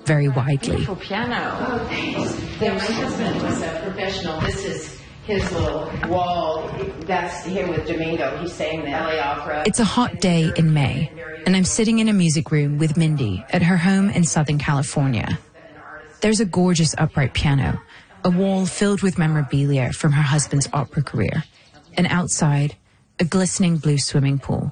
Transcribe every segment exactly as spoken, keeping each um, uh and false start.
very widely. Beautiful piano. Oh, thanks. Yeah, my husband was a professional. This is his little wall. That's him with Domingo. He's saying the L A Opera. It's a hot day in May, and I'm sitting in a music room with Mindy at her home in Southern California. There's a gorgeous upright piano, a wall filled with memorabilia from her husband's opera career, and outside, a glistening blue swimming pool.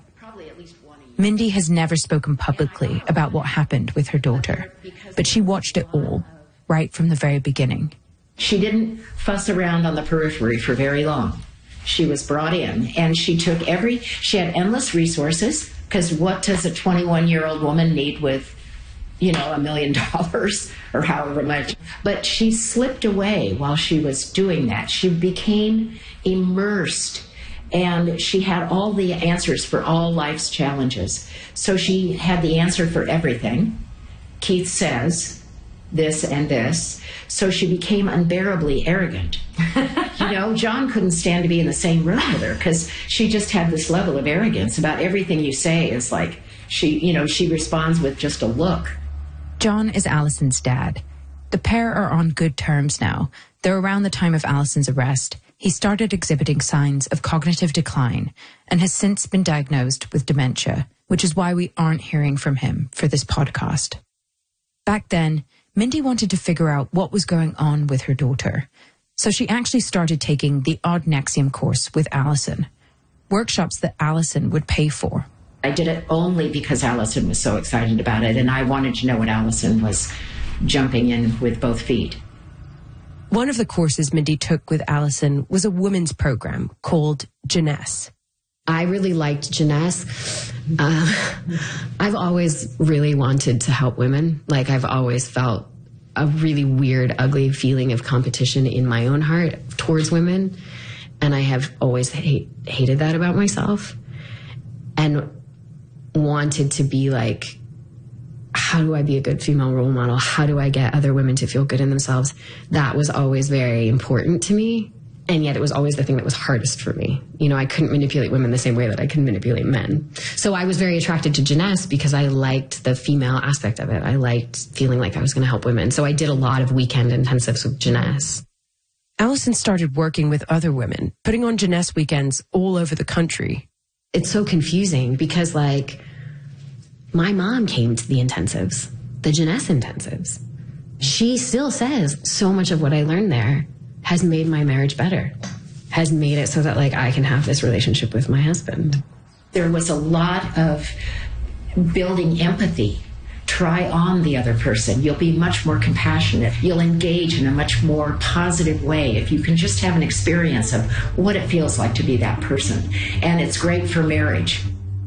Mindy has never spoken publicly about what happened with her daughter, but she watched it all, right from the very beginning. She didn't fuss around on the periphery for very long. She was brought in, and she took every, she had endless resources, because what does a twenty-one-year-old woman need with, you know, a million dollars or however much? But she slipped away while she was doing that. She became immersed, and she had all the answers for all life's challenges. So she had the answer for everything. Keith says this and this. So she became unbearably arrogant. You know, John couldn't stand to be in the same room with her because she just had this level of arrogance about everything you say. Is like she, you know, she responds with just a look. John is Allison's dad. The pair are on good terms now, though around the time of Allison's arrest, he started exhibiting signs of cognitive decline and has since been diagnosed with dementia, which is why we aren't hearing from him for this podcast. Back then, Mindy wanted to figure out what was going on with her daughter, so she actually started taking the Odd Nexium course with Allison, workshops that Allison would pay for. I did it only because Allison was so excited about it, and I wanted to know what Allison was jumping in with both feet. One of the courses Mindy took with Allison was a women's program called Jeunesse. I really liked Jeunesse. Uh, I've always really wanted to help women. Like, I've always felt a really weird, ugly feeling of competition in my own heart towards women. And I have always hate, hated that about myself. And wanted to be like, how do I be a good female role model? How do I get other women to feel good in themselves? That was always very important to me. And yet it was always the thing that was hardest for me. You know, I couldn't manipulate women the same way that I could manipulate men. So I was very attracted to Jeunesse because I liked the female aspect of it. I liked feeling like I was going to help women. So I did a lot of weekend intensives with Jeunesse. Allison started working with other women, putting on Jeunesse weekends all over the country. It's so confusing because, like, my mom came to the intensives, the Jeunesse intensives. She still says so much of what I learned there has made my marriage better, has made it so that, like, I can have this relationship with my husband. There was a lot of building empathy. Try on the other person. You'll be much more compassionate. You'll engage in a much more positive way if you can just have an experience of what it feels like to be that person. And it's great for marriage.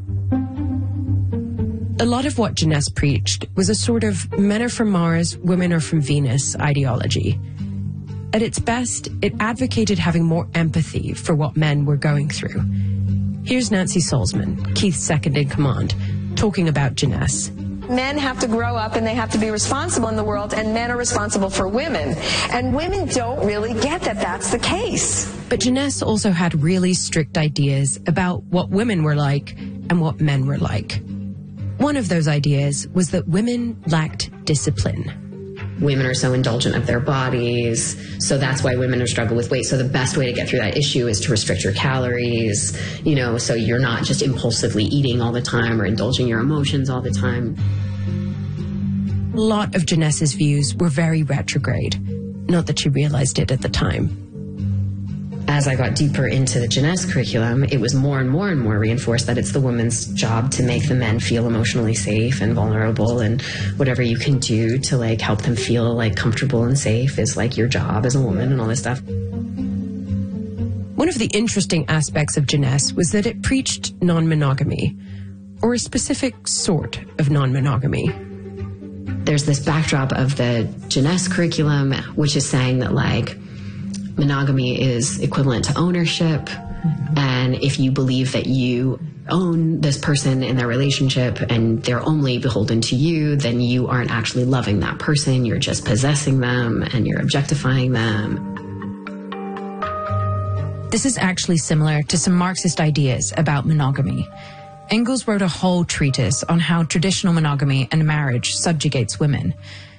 A lot of what Jeunesse preached was a sort of men are from Mars, women are from Venus ideology. At its best, it advocated having more empathy for what men were going through. Here's Nancy Salzman, Keith's second in command, talking about Jeunesse. Men have to grow up and they have to be responsible in the world, and men are responsible for women. And women don't really get that that's the case. But Jeunesse also had really strict ideas about what women were like and what men were like. One of those ideas was that women lacked discipline. Women are so indulgent of their bodies, so that's why women struggle with weight. So the best way to get through that issue is to restrict your calories, you know, so you're not just impulsively eating all the time or indulging your emotions all the time. A lot of Jeunesse's views were very retrograde, not that she realized it at the time. As I got deeper into the Jeunesse curriculum, it was more and more and more reinforced that it's the woman's job to make the men feel emotionally safe and vulnerable, and whatever you can do to, like, help them feel, like, comfortable and safe is, like, your job as a woman and all this stuff. One of the interesting aspects of Jeunesse was that it preached non-monogamy, or a specific sort of non-monogamy. There's this backdrop of the Jeunesse curriculum, which is saying that, like, monogamy is equivalent to ownership, mm-hmm. and if you believe that you own this person in their relationship and they're only beholden to you, then you aren't actually loving that person, you're just possessing them and you're objectifying them. This is actually similar to some Marxist ideas about monogamy. Engels wrote a whole treatise on how traditional monogamy and marriage subjugates women.